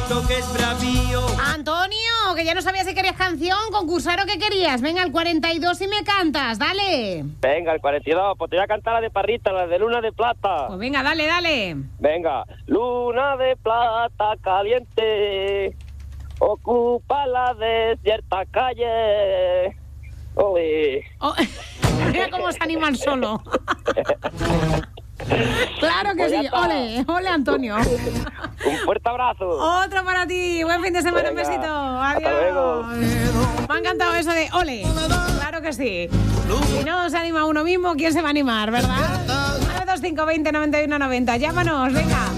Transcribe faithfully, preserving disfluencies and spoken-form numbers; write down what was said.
Paquito que es bravío. Antonio, que ya no sabías si querías canción, concursar o qué querías. Venga, al cuarenta y dos y me cantas, dale. Venga, el cuarenta y dos, pues te voy a cantar la de Parrita, la de Luna de Plata. Pues venga, dale, dale. Venga, luna de plata caliente, ocupa la desierta calle. Oye. Oh, mira cómo se anima el solo. Claro que Pues ya sí, está. ole, ole Antonio. Un fuerte abrazo. Otro para ti, buen fin de semana, Venga, un besito. hasta Adiós. luego. Me ha encantado eso de ole. Claro que sí. Si no se anima uno mismo, ¿quién se va a animar, verdad? nueve dos cinco veinte noventa y uno noventa. Llámanos, venga.